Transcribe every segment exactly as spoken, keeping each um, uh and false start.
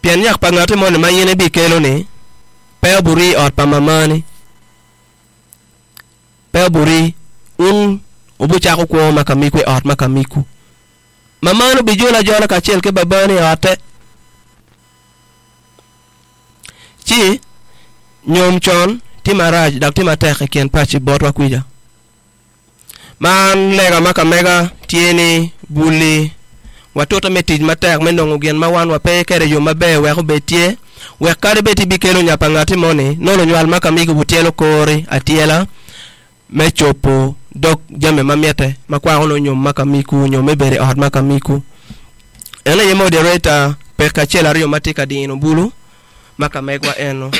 Pian yak pa ngate mo ne ma yene bi kelo ni pe buri ot pa mamani pe buri un ubu cha ko ko makamiku ot makamiku mamano bi jola jola ka chel ke babani ote chi nyom chon ti maraj dak ti matek ken pachi botwa kuja man lega makamega tieni buli watoto metij matek menongo gen mawan wa pe kere yo mabe we ko betie we kare beti bikelo nyapa ngati moni nono nywal makamiku butielo kore atiela mechopo dok jame mamiete makwa ono nyom makamiku nyom ebere ot makamiku ene ye moderator pe kachela rio matika dino bulu makamegwa eno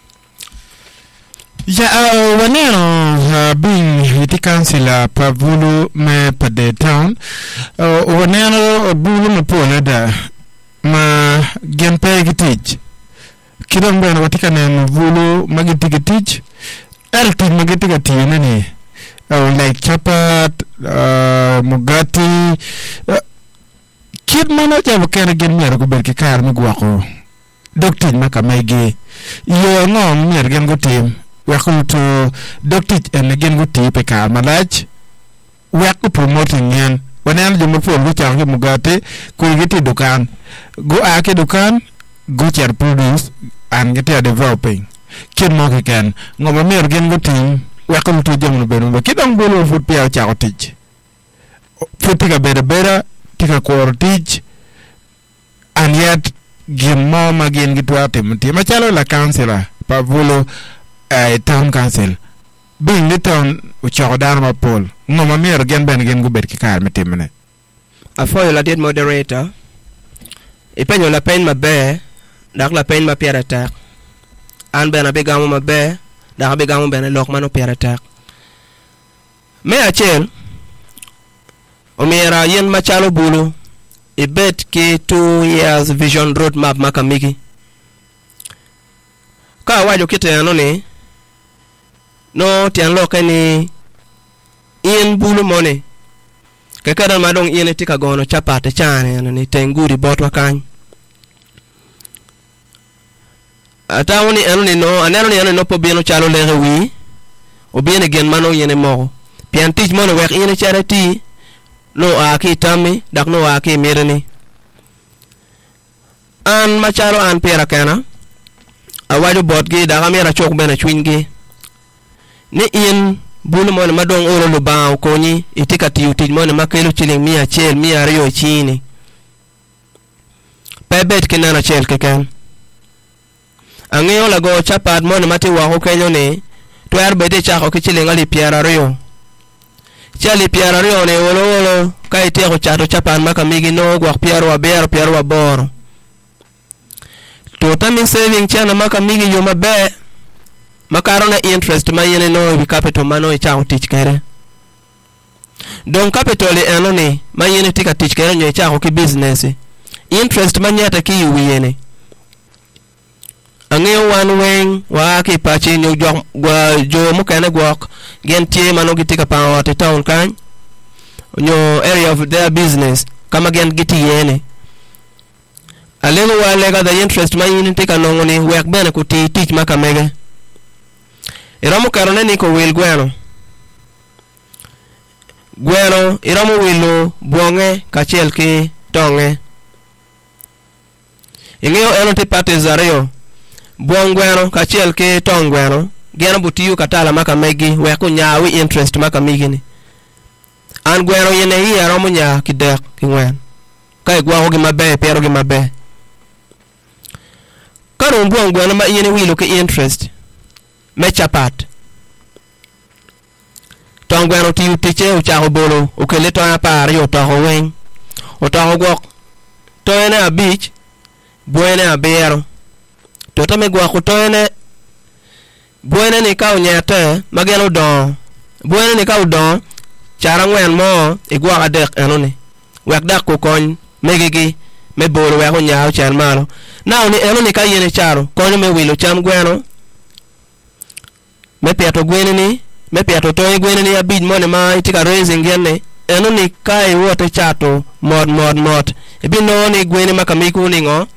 ya uh, waneno uh, being iti councilor pa bulu me pa de town uh, waneno bulu me pole da ma genpe gitich kidong beno watika neno bulu magitiki tich elti magitika tiene ni uh, like chapat uh, mugati uh, kid mana jabo kena gen mero ko berki kar mi gwako dokti makamegi yo no mer gen go tim welcome to dokti and gen go ti pe kar malach we ko promoting yan wanen jo mo pol go chang ke mugati ko giti dukan go ake dukan go char produce and get developing kid mo ke kan ngoma mer gen go tim welcome to jamu beno ba kidong bolo fut pia cha otich futika bera bera tika ko tich and yet gimmo magin gitwa timti machalo la councilor pa volo eh, town council being the town uchodar ma pol ngoma mer gen ben gen go ber ki kar metimne afoyo la dead moderator ipenyo la pen mabe dak la pen ma pierata an bena be gamo mabe dak be gamo bena lok mano pierata me achel omera yen machalo bulu ibet ke two years vision road map makamigi ka wajo kite ano ni no tian loke ni in bulu mone kekada madong ine tika gono chapate chane ano ni tenguri botwa kany ata oni ano ni no anano ni ano no po bieno chalo lege wi o biene gen mano yene mo pian tich mono wek ine charity no aki tami dak no aki mirani an macharo an pera kana awajo botgi daga mera chok bena chwingi ni in bulu mon madong oro lo bawo koni itika tiuti mon makelo chiling mia chel mia rio chini pebet kinana chel keken angeo la go chapat mon mati wa ho kenyo ne to yar bede chako ki chiling ali piara rio chali piara rio ne wolo wolo kai te ko chato chapan makamigi no gwa piaro wa ber piaro wa bor to tami saving chana makamigi yo mabe makaro na interest mayene no bi capital mano e chao tich kere don capital e ano ne mayene tika tich kere nyo e chao ki business interest manyata ki yuwiyene angeo wan weng wa ki pachi nyo jo gwa jo mukane gwak gen tie mano gitika pa wa town kan nyo area of their business kama gen giti yene aleno wa lega the interest mayene tika nongoni wek bene ku ti tich makamege iramo karone ni ko wil gweno gweno iramo wilo bonge kachel ki tonge ingeo eno te pate zario bon gweno kachel ki tong gweno geno butiyu katala maka megi weko nyawi interest maka migini an gweno yene yi aramo nya kidek kingwen kai gwaho gi mabe pero gi mabe karo bon gweno ma yene wilo ki interest me chapat tongwero ti tiche u chaho bolo u kele to na par yo to ho wen o to ho gok to ene a beach buene a bero to to me gwa to ene buene ni ka unyata magelo don buene ni ka udon chara ngwen mo e gwa ga dek enoni wek dak ko kon megigi me bolo we ho nyaaw chan malo na ni enoni ka yene charo konyo me wilo cham gweno me piato gwene ni me piato to gwene ni abid mone ma itika raising gene eno ni kai wote chato mod mod mod ebi no ni gwene makamiku ni ngo